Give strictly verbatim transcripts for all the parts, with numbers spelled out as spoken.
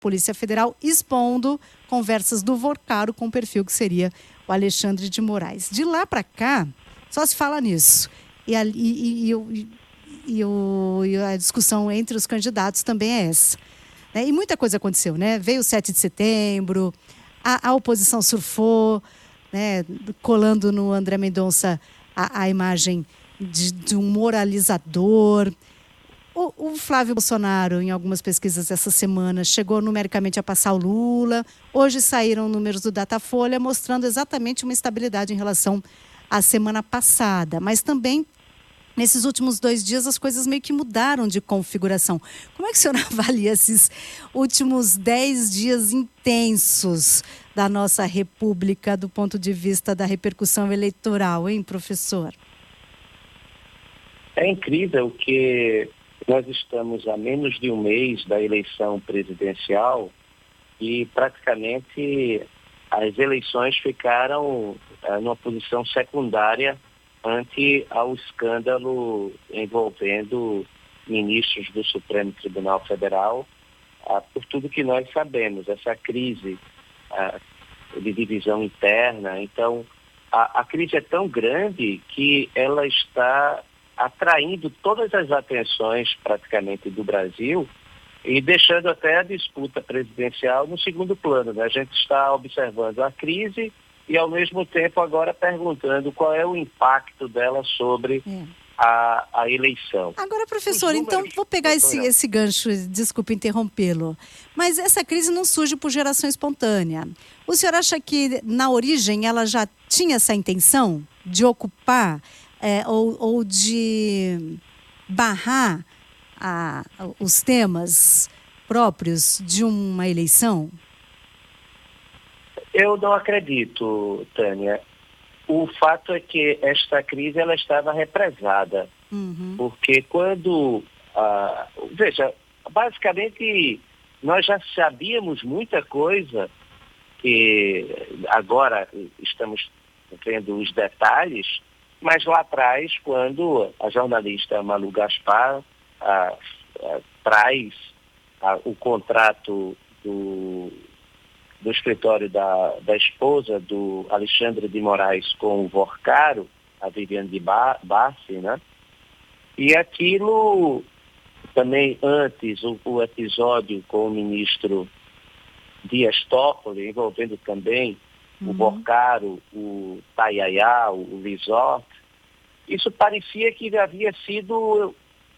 Polícia Federal expondo conversas do Vorcaro com o perfil que seria o Alexandre de Moraes. De lá para cá, só se fala nisso. E, a, e, e, e, e, o, e a discussão entre os candidatos também é essa. Né? E muita coisa aconteceu, né? Veio o sete de setembro, a, a oposição surfou, né? Colando no André Mendonça a, a imagem de, de um moralizador. O, o Flávio Bolsonaro, em algumas pesquisas essa semana, chegou numericamente a passar o Lula. Hoje saíram números do Datafolha mostrando exatamente uma estabilidade em relação à semana passada. Mas também, nesses últimos dois dias, as coisas meio que mudaram de configuração. Como é que o senhor avalia esses últimos dez dias intensos da nossa República do ponto de vista da repercussão eleitoral, hein, professor? É incrível que nós estamos a menos de um mês da eleição presidencial e praticamente as eleições ficaram é, numa posição secundária ante ao escândalo envolvendo ministros do Supremo Tribunal Federal, ah, por tudo que nós sabemos, essa crise ah, de divisão interna. Então, a, a crise é tão grande que ela está atraindo todas as atenções praticamente do Brasil e deixando até a disputa presidencial no segundo plano, né? A gente está observando a crise e, ao mesmo tempo, agora perguntando qual é o impacto dela sobre é. a, a eleição. Agora, professor, números... então vou pegar esse, esse gancho, desculpe interrompê-lo, mas essa crise não surge por geração espontânea. O senhor acha que, na origem, ela já tinha essa intenção de ocupar É, ou, ou de barrar a, os temas próprios de uma eleição? Eu não acredito, Tânia. O fato é que esta crise ela estava represada. Uhum. Porque quando... Ah, veja, basicamente nós já sabíamos muita coisa que agora estamos vendo os detalhes. Mas lá atrás, quando a jornalista Malu Gaspar ah, ah, traz ah, o contrato do, do escritório da, da esposa do Alexandre de Moraes com o Vorcaro, a Viviane de Bassi, né? E aquilo também antes, o, o episódio com o ministro Dias Toffoli, envolvendo também o Vorcaro, o Taiaiá, o Resort, isso parecia que havia sido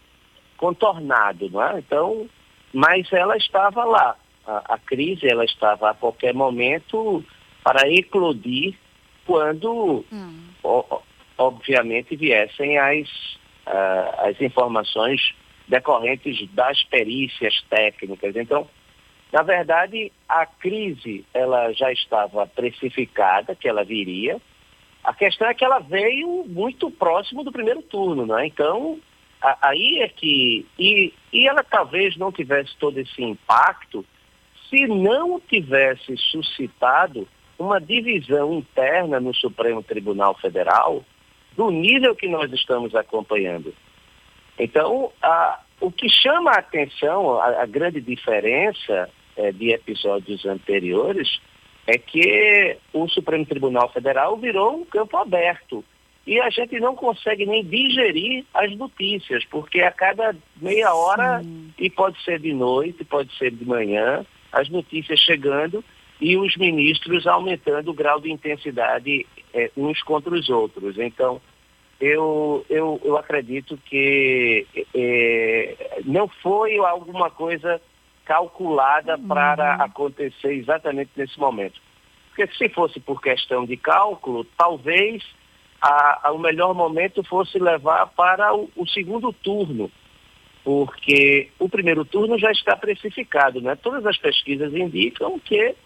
contornado, não é? Então, mas ela estava lá. A, a crise, ela estava a qualquer momento para eclodir quando, hum. o, obviamente, viessem as, uh, as informações decorrentes das perícias técnicas. Então, na verdade, a crise ela já estava precificada, que ela viria. A questão é que ela veio muito próximo do primeiro turno, né? Então, a, aí é que... E, e ela talvez não tivesse todo esse impacto se não tivesse suscitado uma divisão interna no Supremo Tribunal Federal do nível que nós estamos acompanhando. Então, a, o que chama a atenção, a, a grande diferença É, de episódios anteriores, é que o Supremo Tribunal Federal virou um campo aberto. E a gente não consegue nem digerir as notícias, porque a cada meia hora, Sim. e pode ser de noite, pode ser de manhã, as notícias chegando e os ministros aumentando o grau de intensidade é, uns contra os outros. Então, eu, eu, eu acredito que é, não foi alguma coisa calculada uhum. para acontecer exatamente nesse momento. Porque se fosse por questão de cálculo, talvez a, a, o melhor momento fosse levar para o, o segundo turno, porque o primeiro turno já está precificado, né? Todas as pesquisas indicam que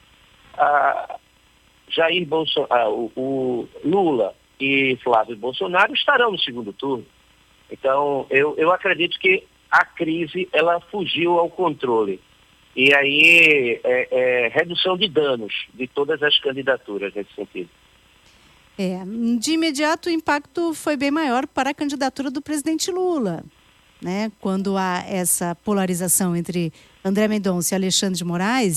a, Jair Bolsonaro, o, o Lula e Flávio Bolsonaro estarão no segundo turno. Então, eu, eu acredito que a crise ela fugiu ao controle. E aí, é, é redução de danos de todas as candidaturas nesse sentido. É, de imediato, o impacto foi bem maior para a candidatura do presidente Lula, né? Quando há essa polarização entre André Mendonça e Alexandre de Moraes,